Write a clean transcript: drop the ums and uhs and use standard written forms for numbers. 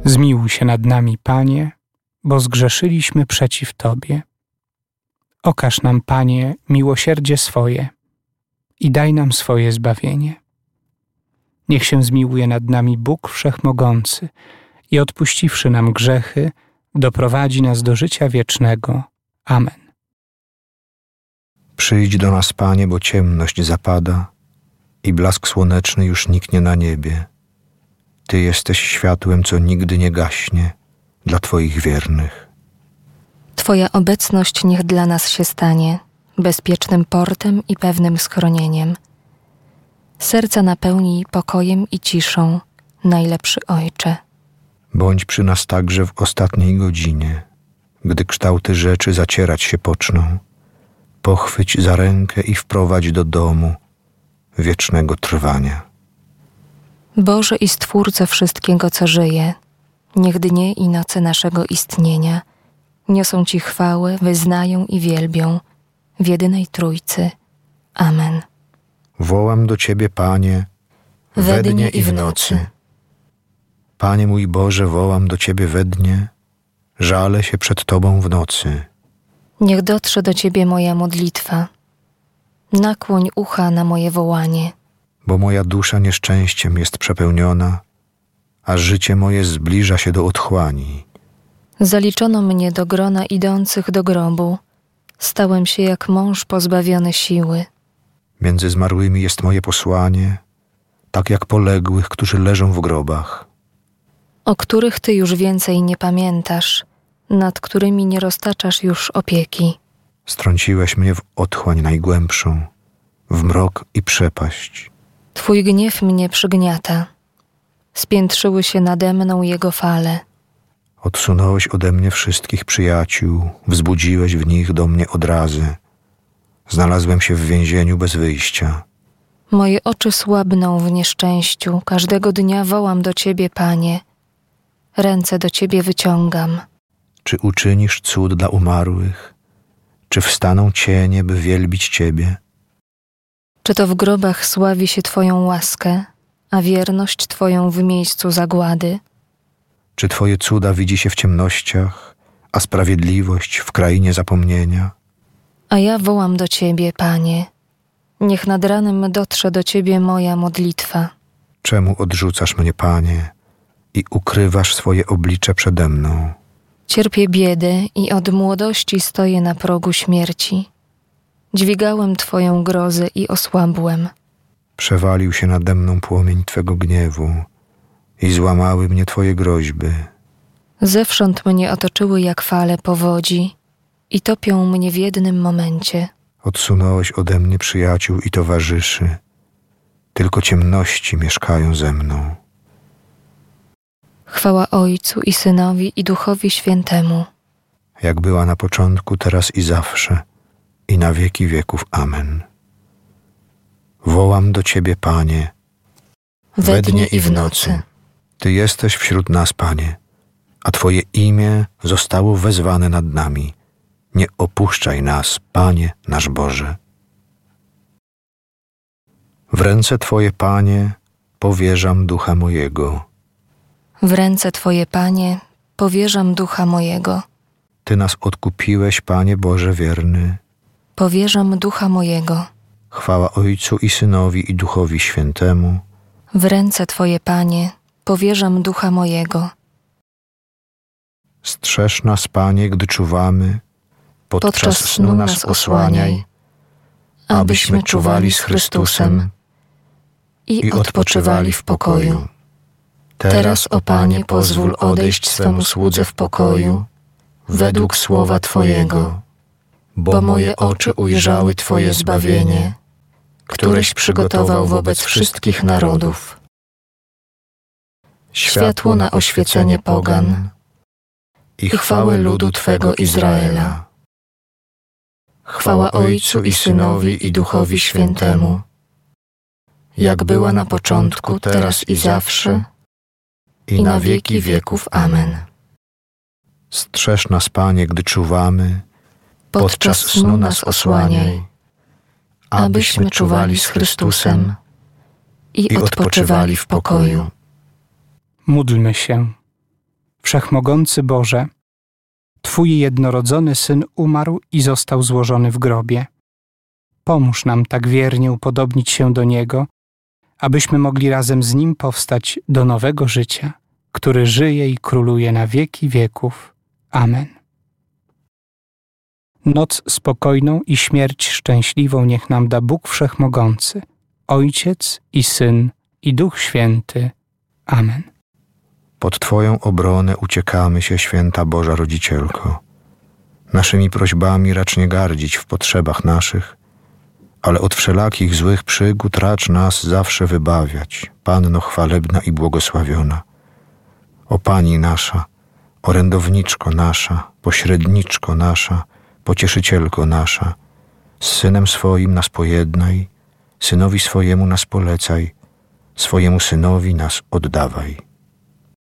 Zmiłuj się nad nami, Panie, bo zgrzeszyliśmy przeciw Tobie. Okaż nam, Panie, miłosierdzie swoje i daj nam swoje zbawienie. Niech się zmiłuje nad nami Bóg Wszechmogący i odpuściwszy nam grzechy, doprowadzi nas do życia wiecznego. Amen. Przyjdź do nas, Panie, bo ciemność zapada i blask słoneczny już niknie na niebie. Ty jesteś światłem, co nigdy nie gaśnie dla Twoich wiernych. Twoja obecność niech dla nas się stanie bezpiecznym portem i pewnym schronieniem. Serca napełnij pokojem i ciszą, najlepszy Ojcze. Bądź przy nas także w ostatniej godzinie, gdy kształty rzeczy zacierać się poczną. Pochwyć za rękę i wprowadź do domu wiecznego trwania. Boże i Stwórco wszystkiego, co żyje, niech dnie i noce naszego istnienia niosą Ci chwałę, wyznają i wielbią w jedynej Trójcy. Amen. Wołam do Ciebie, Panie, we dnie i w nocy. Panie mój Boże, wołam do Ciebie we dnie, żalę się przed Tobą w nocy. Niech dotrze do Ciebie moja modlitwa. Nakłoń ucha na moje wołanie. Bo moja dusza nieszczęściem jest przepełniona, a życie moje zbliża się do otchłani. Zaliczono mnie do grona idących do grobu. Stałem się jak mąż pozbawiony siły. Między zmarłymi jest moje posłanie, tak jak poległych, którzy leżą w grobach. O których Ty już więcej nie pamiętasz, nad którymi nie roztaczasz już opieki. Strąciłeś mnie w otchłań najgłębszą, w mrok i przepaść. Twój gniew mnie przygniata. Spiętrzyły się nade mną jego fale. Odsunąłeś ode mnie wszystkich przyjaciół, wzbudziłeś w nich do mnie odrazy. Znalazłem się w więzieniu bez wyjścia. Moje oczy słabną w nieszczęściu, każdego dnia wołam do Ciebie, Panie. Ręce do Ciebie wyciągam. Czy uczynisz cud dla umarłych? Czy wstaną cienie, by wielbić Ciebie? Czy to w grobach sławi się Twoją łaskę, a wierność Twoją w miejscu zagłady? Czy Twoje cuda widzi się w ciemnościach, a sprawiedliwość w krainie zapomnienia? A ja wołam do Ciebie, Panie. Niech nad ranem dotrze do Ciebie moja modlitwa. Czemu odrzucasz mnie, Panie, i ukrywasz swoje oblicze przede mną? Cierpię biedę i od młodości stoję na progu śmierci. Dźwigałem Twoją grozę i osłabłem. Przewalił się nade mną płomień Twego gniewu i złamały mnie Twoje groźby. Zewsząd mnie otoczyły jak fale powodzi i topią mnie w jednym momencie. Odsunąłeś ode mnie przyjaciół i towarzyszy. Tylko ciemności mieszkają ze mną. Chwała Ojcu i Synowi i Duchowi Świętemu. Jak była na początku, teraz i zawsze, i na wieki wieków. Amen. Wołam do Ciebie, Panie, we dnie i w nocy. Ty jesteś wśród nas, Panie, a Twoje imię zostało wezwane nad nami. Nie opuszczaj nas, Panie nasz Boże. W ręce Twoje, Panie, powierzam ducha mojego. W ręce Twoje, Panie, powierzam ducha mojego. Ty nas odkupiłeś, Panie Boże wierny. Powierzam ducha mojego. Chwała Ojcu i Synowi i Duchowi Świętemu. W ręce Twoje, Panie, powierzam ducha mojego. Strzeż nas, Panie, gdy czuwamy. Podczas snu nas osłaniaj, abyśmy czuwali z Chrystusem i odpoczywali w pokoju. Teraz, o Panie, pozwól odejść swemu słudze w pokoju, według słowa Twojego, bo moje oczy ujrzały Twoje zbawienie, któreś przygotował wobec wszystkich narodów. Światło na oświecenie pogan i chwałę ludu Twego Izraela. Chwała Ojcu i Synowi i Duchowi Świętemu, jak była na początku, teraz i zawsze, i na wieki wieków. Amen. Strzeż nas, Panie, gdy czuwamy, podczas snu nas osłaniaj, abyśmy czuwali z Chrystusem i odpoczywali w pokoju. Módlmy się. Wszechmogący Boże, Twój jednorodzony Syn umarł i został złożony w grobie. Pomóż nam tak wiernie upodobnić się do Niego, abyśmy mogli razem z Nim powstać do nowego życia, który żyje i króluje na wieki wieków. Amen. Noc spokojną i śmierć szczęśliwą niech nam da Bóg Wszechmogący, Ojciec i Syn i Duch Święty. Amen. Pod Twoją obronę uciekamy się, święta Boża Rodzicielko. Naszymi prośbami racz nie gardzić w potrzebach naszych, ale od wszelakich złych przygód racz nas zawsze wybawiać, Panno chwalebna i błogosławiona. O Pani nasza, orędowniczko nasza, pośredniczko nasza, pocieszycielko nasza, z Synem swoim nas pojednaj, Synowi swojemu nas polecaj, swojemu Synowi nas oddawaj.